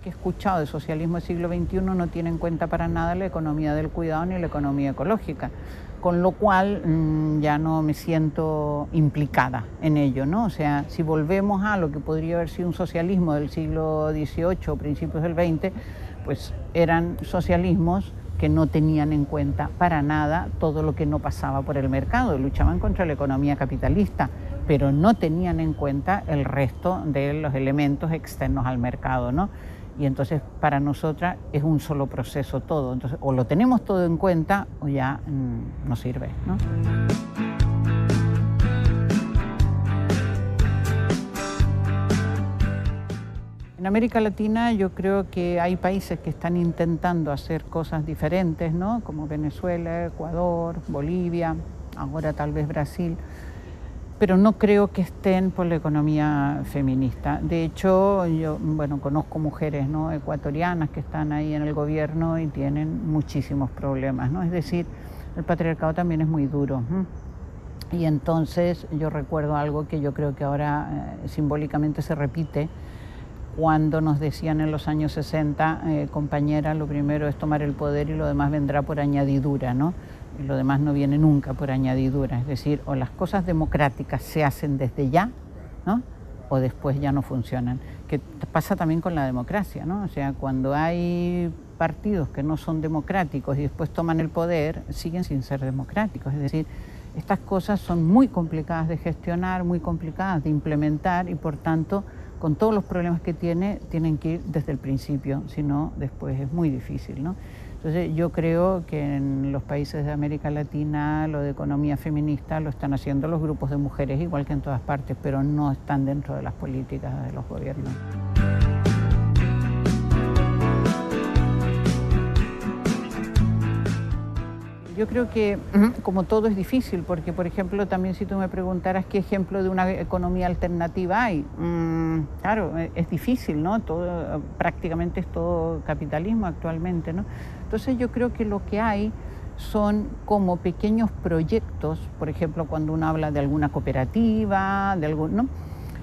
que he escuchado de socialismo del siglo XXI no tiene en cuenta para nada la economía del cuidado ni la economía ecológica, con lo cual ya no me siento implicada en ello, ¿no? O sea, si volvemos a lo que podría haber sido un socialismo del siglo XVIII o principios del XX, pues eran socialismos que no tenían en cuenta para nada todo lo que no pasaba por el mercado, luchaban contra la economía capitalista, pero no tenían en cuenta el resto de los elementos externos al mercado, ¿no? Y entonces para nosotras es un solo proceso todo, entonces o lo tenemos todo en cuenta o ya no sirve, ¿no? En América Latina yo creo que hay países que están intentando hacer cosas diferentes, ¿no? Como Venezuela, Ecuador, Bolivia, ahora tal vez Brasil, pero no creo que estén por la economía feminista. De hecho, yo, bueno, conozco mujeres, ¿no?, ecuatorianas que están ahí en el gobierno y tienen muchísimos problemas, ¿no? Es decir, el patriarcado también es muy duro. Y entonces yo recuerdo algo que yo creo que ahora simbólicamente se repite, cuando nos decían en los años 60, compañera, lo primero es tomar el poder y lo demás vendrá por añadidura, ¿no? Y lo demás no viene nunca por añadidura, es decir, o las cosas democráticas se hacen desde ya, ¿no?, o después ya no funcionan. Que pasa también con la democracia, ¿no? O sea, cuando hay partidos que no son democráticos y después toman el poder, siguen sin ser democráticos, es decir, estas cosas son muy complicadas de gestionar, muy complicadas de implementar y por tanto, con todos los problemas que tienen que ir desde el principio, si no, después es muy difícil, ¿no? Entonces yo creo que en los países de América Latina lo de economía feminista lo están haciendo los grupos de mujeres, igual que en todas partes, pero no están dentro de las políticas de los gobiernos. Yo creo que como todo es difícil, porque por ejemplo también si tú me preguntaras qué ejemplo de una economía alternativa hay, claro, es difícil, ¿no? Todo, prácticamente es todo capitalismo actualmente, ¿no? Entonces yo creo que lo que hay son como pequeños proyectos, por ejemplo cuando uno habla de alguna cooperativa, de algún, ¿no?,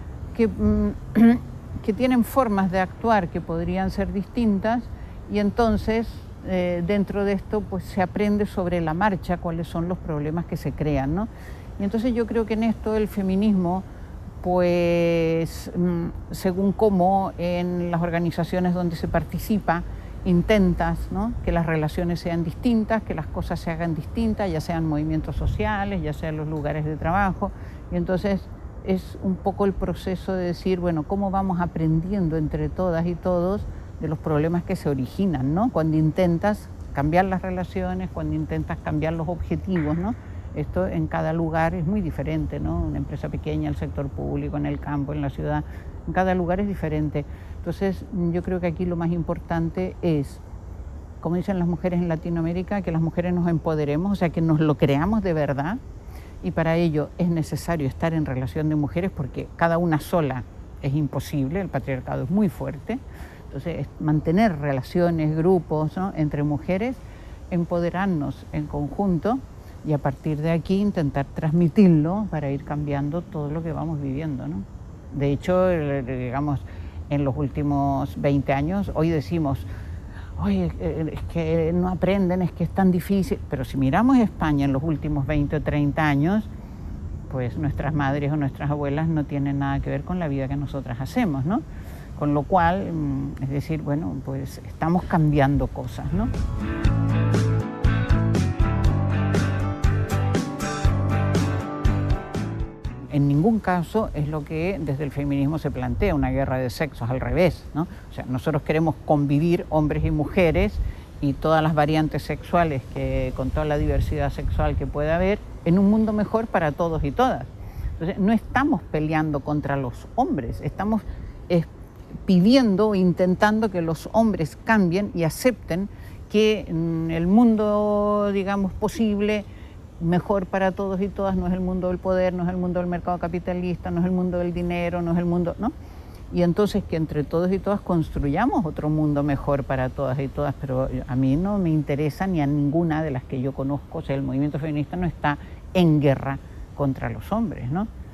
que tienen formas de actuar que podrían ser distintas y entonces dentro de esto pues se aprende sobre la marcha cuáles son los problemas que se crean, ¿no? Y entonces yo creo que en esto el feminismo, pues según cómo en las organizaciones donde se participa, intentas, ¿no?, que las relaciones sean distintas, que las cosas se hagan distintas, ya sean movimientos sociales, ya sean los lugares de trabajo, y entonces es un poco el proceso de decir, bueno, cómo vamos aprendiendo entre todas y todos de los problemas que se originan, ¿no?, cuando intentas cambiar las relaciones, cuando intentas cambiar los objetivos, ¿no? Esto en cada lugar es muy diferente, ¿no? Una empresa pequeña, el sector público, en el campo, en la ciudad, en cada lugar es diferente. Entonces yo creo que aquí lo más importante es, como dicen las mujeres en Latinoamérica, que las mujeres nos empoderemos, o sea, que nos lo creamos de verdad, y para ello es necesario estar en relación de mujeres porque cada una sola es imposible, el patriarcado es muy fuerte. Entonces, mantener relaciones, grupos, ¿no?, entre mujeres, empoderarnos en conjunto y a partir de aquí intentar transmitirlo para ir cambiando todo lo que vamos viviendo, ¿no? De hecho, digamos, en los últimos 20 años, hoy decimos, oye, es que no aprenden, es que es tan difícil, pero si miramos España en los últimos 20 o 30 años, pues nuestras madres o nuestras abuelas no tienen nada que ver con la vida que nosotras hacemos, ¿no? Con lo cual, es decir, bueno, pues estamos cambiando cosas, ¿no? En ningún caso es lo que desde el feminismo se plantea, una guerra de sexos, al revés, ¿no? O sea, nosotros queremos convivir hombres y mujeres y todas las variantes sexuales, con toda la diversidad sexual que pueda haber, en un mundo mejor para todos y todas. Entonces, no estamos peleando contra los hombres, estamos pidiendo o intentando que los hombres cambien y acepten que el mundo, digamos, posible, mejor para todos y todas, no es el mundo del poder, no es el mundo del mercado capitalista, no es el mundo del dinero, no es el mundo, ¿no? Y entonces que entre todos y todas construyamos otro mundo mejor para todas y todas, pero a mí no me interesa ni a ninguna de las que yo conozco, o sea, el movimiento feminista no está en guerra contra los hombres, ¿no?